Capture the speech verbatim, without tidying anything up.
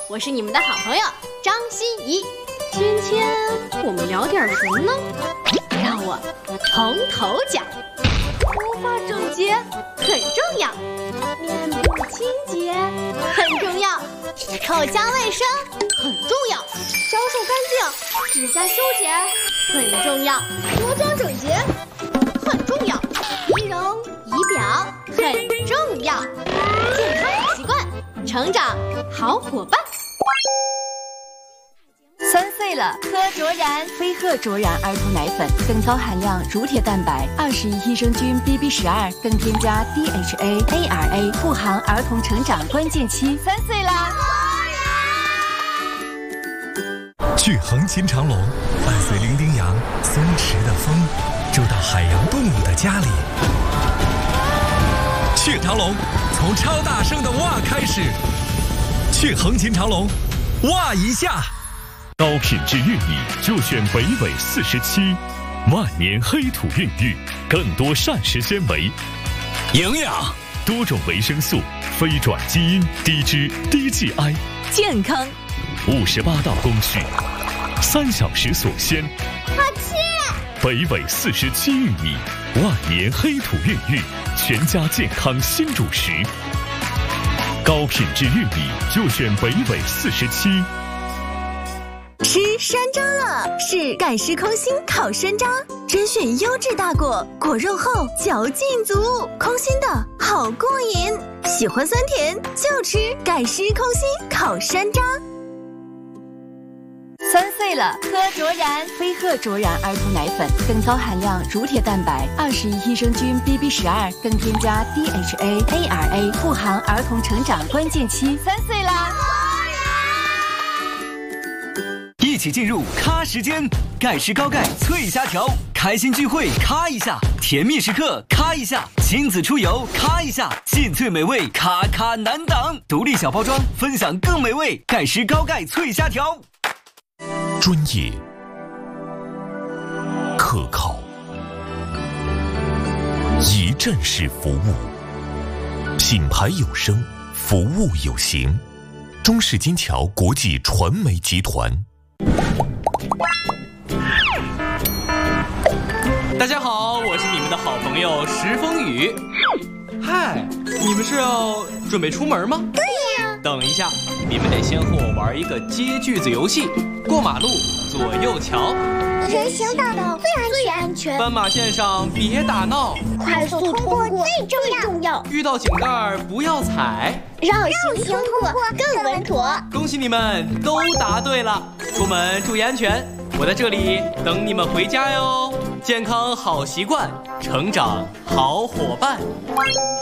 我是你们的好朋友张欣怡。今天我们聊点什么呢？让我从头讲。头发整洁很重要，面部清洁很重要，口腔卫生很重要，销售干净，指甲修剪很重要，着装整洁很重要，仪容仪表很重要，健康好习惯，成长好伙伴。 三岁了，喝卓然飞鹤卓然儿童奶粉，更高含量乳铁蛋白，二十亿益生菌 B B 十二，更添加 D H A A R A， 护航儿童成长关键期。三岁啦！ 去横琴长隆，伴随伶仃羊松弛的风，住到海洋动物的家里。去长隆，从超大声的哇开始。去横琴长隆，哇一下。 高品质玉米就选北纬四十七，万年黑土孕育，更多膳食纤维， 营养， 多种维生素，非转基因，低脂低 G I， 健康， 五十八道工序，三小时锁鲜。 好吃！ 北纬四十七玉米，万年黑土孕育，全家健康新主食。高品质玉米就选北纬四十七。 吃山楂了，是盖施空心烤山楂，甄选优质大果，果肉厚，嚼劲足，空心的好过瘾。喜欢酸甜就吃盖施空心烤山楂。三岁了，喝卓然飞鹤卓然儿童奶粉，更高含量乳铁蛋白，二十亿益生菌 B B 十二，更添加 D H A A R A， 护航儿童成长关键期。三岁啦！ 一起进入咖时间，盖施高钙脆虾条，开心聚会咔一下，甜蜜时刻咔一下，亲子出游咔一下，劲脆美味咔咔难挡，独立小包装，分享更美味。盖施高钙脆虾条， 专业、可靠、一站式服务，品牌有声，服务有形。中式金桥国际传媒集团。 大家好，我是你们的好朋友石风雨。嗨，你们是要准备出门吗？ 对呀。 等一下，你们得先和我玩一个接句子游戏。过马路，左右瞧。 人行道的最安全。 斑马线上别打闹。 快速通过最重要。 遇到井盖不要踩。 绕行通过更稳妥。 恭喜你们都答对了，出门注意安全。我在这里等你们回家哟。健康好习惯，成长好伙伴。